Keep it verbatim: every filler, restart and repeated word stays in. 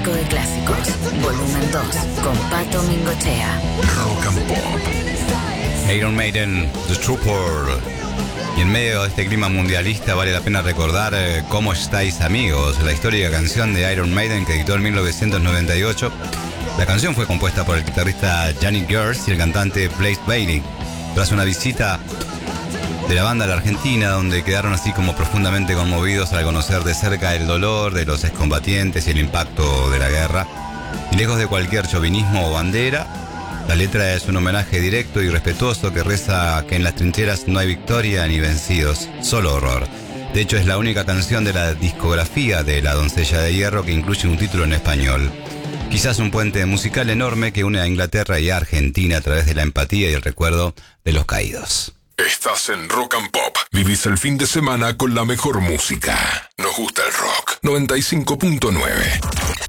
clásico de clásicos, volumen dos, con Pato Mingochea. Rock and Pop. Iron Maiden, The Trooper. Y en medio de este clima mundialista vale la pena recordar eh, Cómo estáis, amigos, la histórica canción de Iron Maiden que editó en mil novecientos noventa y ocho. La canción fue compuesta por el guitarrista Yannick Gers y el cantante Blaze Bayley, tras una visita de la banda a la Argentina, donde quedaron así como profundamente conmovidos al conocer de cerca el dolor de los excombatientes y el impacto de la guerra. Y lejos de cualquier chauvinismo o bandera, la letra es un homenaje directo y respetuoso que reza que en las trincheras no hay victoria ni vencidos, solo horror. De hecho, es la única canción de la discografía de La Doncella de Hierro que incluye un título en español. Quizás un puente musical enorme que une a Inglaterra y a Argentina a través de la empatía y el recuerdo de los caídos. Estás en Rock and Pop. Vivís el fin de semana con la mejor música. Nos gusta el rock. noventa y cinco punto nueve.